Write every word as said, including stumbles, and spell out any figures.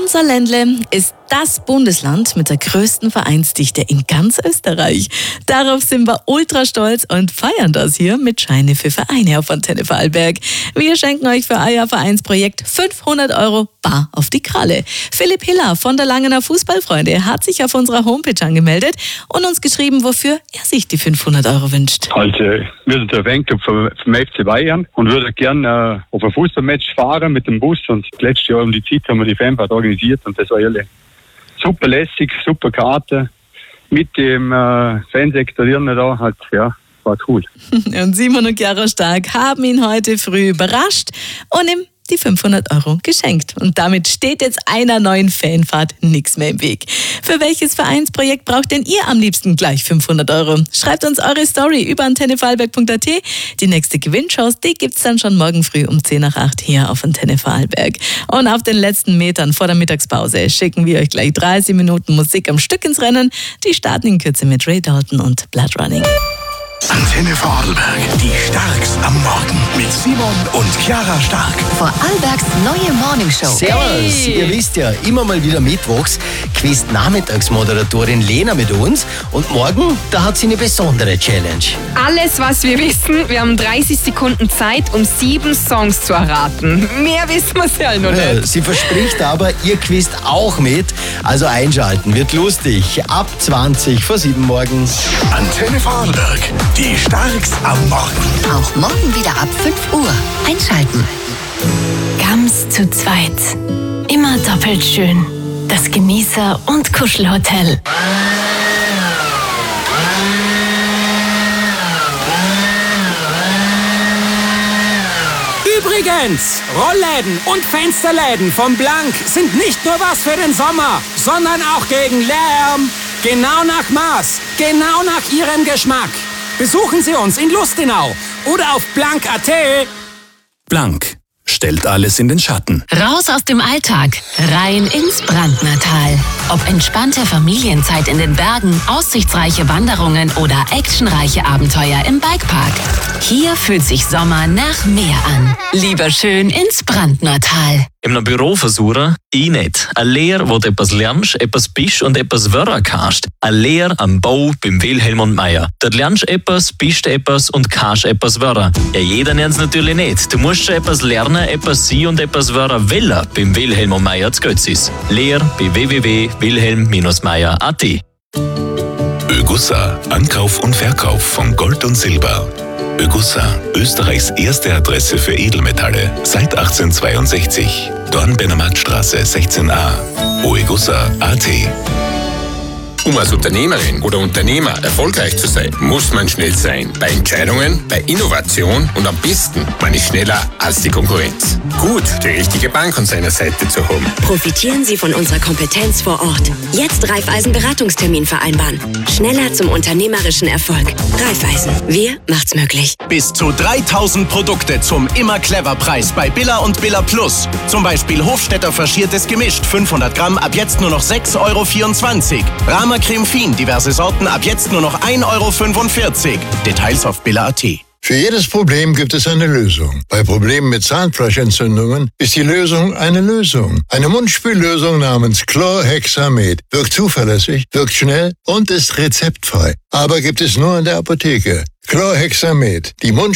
Unser Ländle ist das Bundesland mit der größten Vereinsdichte in ganz Österreich. Darauf sind wir ultra stolz und feiern das hier mit Scheine für Vereine auf Antenne Vorarlberg. Wir schenken euch für euer Vereinsprojekt fünfhundert Euro bar auf die Kralle. Philipp Hiller von der Langener Fußballfreunde hat sich auf unserer Homepage angemeldet und uns geschrieben, wofür er sich die fünfhundert Euro wünscht. Also, ich würde der Fanclub vom, vom F C Bayern und würde gerne äh, auf ein Fußballmatch fahren mit dem Bus. Und letztes Jahr um die Zeit haben wir die Fanfahrt organisiert und das war ehrlich super lässig, super Karte. Mit dem äh, Fansektor da halt, ja, war cool. Und Simon und Chiara Stark haben ihn heute früh überrascht und ihm die fünfhundert Euro geschenkt. Und damit steht jetzt einer neuen Fanfahrt nichts mehr im Weg. Für welches Vereinsprojekt braucht denn ihr am liebsten gleich fünfhundert Euro? Schreibt uns eure Story über antenne vorarlberg punkt a t. Die nächste Gewinnchance, die gibt's dann schon morgen früh um zehn nach acht hier auf Antenne Vorarlberg. Und auf den letzten Metern vor der Mittagspause schicken wir euch gleich dreißig Minuten Musik am Stück ins Rennen. Die starten in Kürze mit Ray Dalton und Blood Running. Antenne Vorarlberg, die Starks am Morgen mit Simon und Chiara Stark. Vorarlbergs neue Morningshow. Servus, hey. Ihr wisst ja, immer mal wieder mittwochs quizt Nachmittagsmoderatorin Lena mit uns und morgen, da hat sie eine besondere Challenge. Alles, was wir wissen, wir haben dreißig Sekunden Zeit, um sieben Songs zu erraten. Mehr wissen wir ja noch nicht. Ja, sie verspricht aber, ihr quizt auch mit, also einschalten, wird lustig. Ab zwanzig vor sieben morgens. Antenne Vorarlberg. Die Starks am Morgen. Auch morgen wieder ab fünf Uhr. Einschalten. Gams zu zweit. Immer doppelt schön. Das Genießer- und Kuschelhotel. Übrigens, Rollläden und Fensterläden vom Blank sind nicht nur was für den Sommer, sondern auch gegen Lärm. Genau nach Maß, genau nach Ihrem Geschmack. Besuchen Sie uns in Lustenau oder auf blank punkt a t. Blank stellt alles in den Schatten. Raus aus dem Alltag, rein ins Brandnertal. Ob entspannte Familienzeit in den Bergen, aussichtsreiche Wanderungen oder actionreiche Abenteuer im Bikepark. Hier fühlt sich Sommer nach Meer an. Lieber schön ins Brandnertal. Im Büro versuchen, ich nicht. Eine Lehre, wo du etwas lernst, etwas bist und etwas werden kannst. Eine Lehre am Bau beim Wilhelm und Meier. Dort lernst du etwas, bist etwas und kannst etwas werden. Ja, jeder lernt es natürlich nicht. Du musst schon etwas lernen, etwas sein und etwas werden wollen beim Wilhelm und Meier zu Götzis. Lehre bei w w w punkt wilhelm meier punkt a t. Ögussa, Ankauf und Verkauf von Gold und Silber. Ögussa, Österreichs erste Adresse für Edelmetalle, seit achtzehnhundertzweiundsechzig. Dornbirner Marktstraße sechzehn a. oegussa punkt a t. Um als Unternehmerin oder Unternehmer erfolgreich zu sein, muss man schnell sein. Bei Entscheidungen, bei Innovation und am besten, man ist schneller als die Konkurrenz. Gut, die richtige Bank an seiner Seite zu haben. Profitieren Sie von unserer Kompetenz vor Ort. Jetzt Raiffeisen Beratungstermin vereinbaren. Schneller zum unternehmerischen Erfolg. Raiffeisen, wir macht's möglich. Bis zu dreitausend Produkte zum Immer-Clever-Preis bei Billa und Billa Plus. Zum Beispiel Hofstetter faschiertes Gemischt, fünfhundert Gramm, ab jetzt nur noch sechs Euro vierundzwanzig. Rama Creme Fin, diverse Sorten, ab jetzt nur noch ein Euro fünfundvierzig. Details auf billa punkt a t. Für jedes Problem gibt es eine Lösung. Bei Problemen mit Zahnfleischentzündungen ist die Lösung eine Lösung. Eine Mundspüllösung namens Chlorhexamet wirkt zuverlässig, wirkt schnell und ist rezeptfrei. Aber gibt es nur in der Apotheke. Chlorhexamet, die Mund